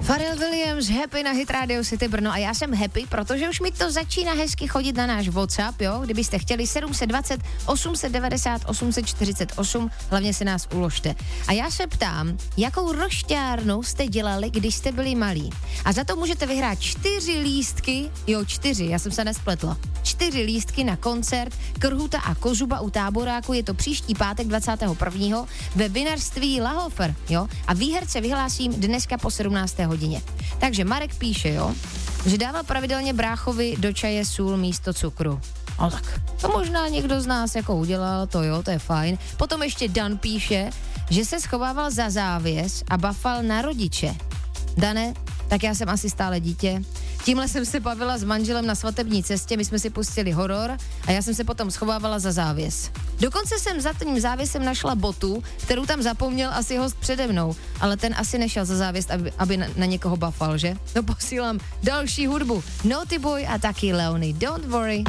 Pharrell Williams, Happy na Hit Radio City Brno a já jsem happy, protože už mi to začíná hezky chodit na náš WhatsApp, jo, kdybyste chtěli 720 890 848, hlavně si nás uložte. A já se ptám, jakou rošťárnu jste dělali, když jste byli malí? A za to můžete vyhrát 4 lístky, já jsem se nespletla, 4 lístky na koncert Krhuta a Kozuba u Táboráku, je to příští pátek 21. ve vinařství Lahofer, jo, a výherce vyhlásím dneska po 17. hodině. Takže Marek píše, jo, že dával pravidelně bráchovi do čaje sůl místo cukru. No tak, to možná někdo z nás jako udělal, to jo, to je fajn. Potom ještě Dan píše, že se schovával za závěs a bafal na rodiče. Dane, tak já jsem asi stále dítě. Tímhle jsem se bavila s manželem na svatební cestě, my jsme si pustili horor a já jsem se potom schovávala za závěs. Dokonce jsem za tím závěsem našla botu, kterou tam zapomněl asi host přede mnou, ale ten asi nešel za závěs, aby na někoho bafal, že? No posílám další hudbu. Naughty Boy a taky Leony, Don't Worry.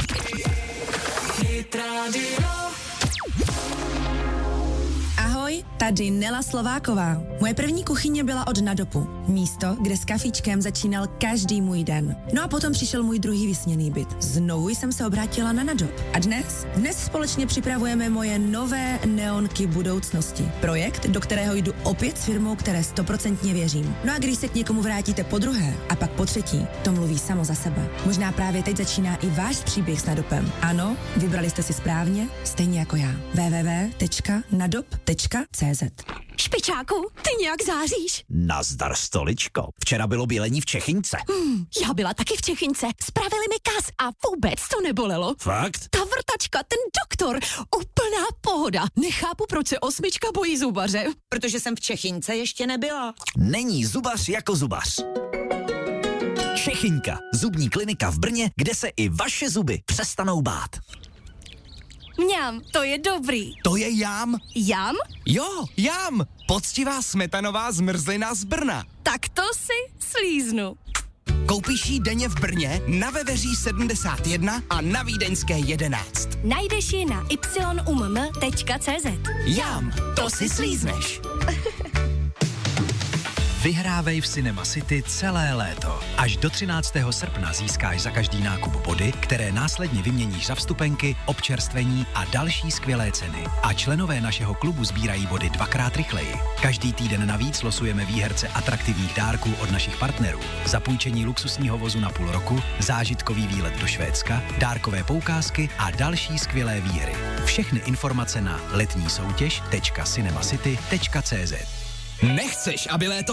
Ahoj, tady Nela Slováková. Moje první kuchyně byla od Nadopu. Místo, kde s kafičkem začínal každý můj den. No a potom přišel můj druhý vysněný byt. Znovu jsem se obrátila na Nadop. A dnes společně připravujeme moje nové neonky budoucnosti. Projekt, do kterého jdu opět s firmou, které 100% věřím. No a když se k někomu vrátíte po druhé a pak po třetí, to mluví samo za sebe. Možná právě teď začíná i váš příběh s Nadopem. Ano, vybrali jste si správně, stejně jako já. www.nadop.cz. Špičáku, ty nějak záříš. Nazdar, stoličko. Včera bylo bělení v Čechyňce. Já byla taky v Čechyňce. Spravili mi kas a vůbec to nebolelo. Fakt? Ta vrtačka, ten doktor, úplná pohoda. Nechápu, proč se 8 bojí zubaře. Protože jsem v Čechyňce ještě nebyla. Není zubař jako zubař. Čechyňka, zubní klinika v Brně, kde se i vaše zuby přestanou bát. Mňam, to je dobrý. To je jam. Jam? Jo, jam. Poctivá smetanová zmrzlina z Brna. Tak to si slíznu. Koupíš ji denně v Brně, na Veveří 71 a na Vídeňské 11. Najdeš ji na yumm.cz. Jam, to si slízneš. Vyhrávej v Cinema City celé léto. Až do 13. srpna získáš za každý nákup body, které následně vyměníš za vstupenky, občerstvení a další skvělé ceny. A členové našeho klubu sbírají body 2x rychleji. Každý týden navíc losujeme výherce atraktivních dárků od našich partnerů. Zapůjčení luxusního vozu na půl roku, zážitkový výlet do Švédska, dárkové poukázky a další skvělé výhry. Všechny informace na letnísoutěž.cinemacity.cz. Nechceš, aby léto